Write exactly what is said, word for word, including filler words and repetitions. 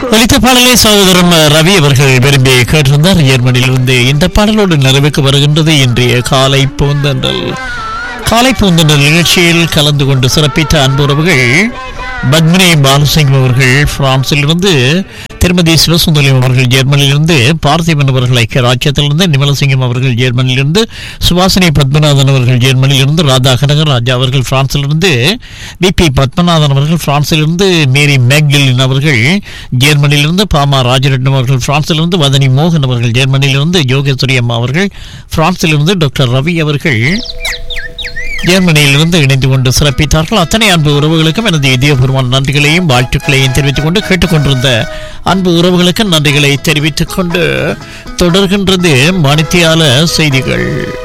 ஒலித்த பாடலை சகோதரன் ரவி அவர்கள் விரும்பி கேட்டிருந்தார் ஜெர்மனியிலிருந்து. இந்த பாடலோடு நிறைவுக்கு வருகின்றது இன்றைய காலை பூந்தன்றல். காலை பூந்தன்றல் நிகழ்ச்சியில் கலந்து கொண்டு சிறப்பித்த அன்புறவுகள் பத்மினி பாலசிங்கம் அவர்கள் பிரான்சிலிருந்து, திருமதி சிவசுந்தரம் அவர்கள் ஜெர்மனியிலிருந்து, பார்த்திபன் அவர்கள் ஐக்கிய ராஜ்யத்திலிருந்து, நிமலசிங்கம் அவர்கள் ஜெர்மனியிலிருந்து, சுபாசினி பத்மநாதன் அவர்கள் ஜெர்மனியிலிருந்து, ராதா கனகராஜா அவர்கள் பிரான்சிலிருந்து, வி பி பத்மநாதன் அவர்கள் பிரான்சிலிருந்து, மேரி மேக்டிலின் அவர்கள் ஜெர்மனியிலிருந்து, பாமா ராஜரட்னம் அவர்கள் பிரான்சிலிருந்து, வதனி மோகன் அவர்கள் ஜெர்மனியிலிருந்து, யோகேஸ்வரி அம்மா அவர்கள் பிரான்சிலிருந்து, டாக்டர் ரவி அவர்கள் ஜெர்மனியிலிருந்து இணைந்து கொண்டு சிறப்பித்தார்கள். அத்தனை அன்பு உறவுகளுக்கும் எனது இதயபூர்வமான நன்றிகளையும் வாழ்த்துக்களையும் தெரிவித்துக் கொண்டு கேட்டுக்கொண்டிருந்த அன்பு உறவுகளுக்கு நன்றிகளை தெரிவித்துக் கொண்டு தொடர்கின்றது மணித்தியால செய்திகள்.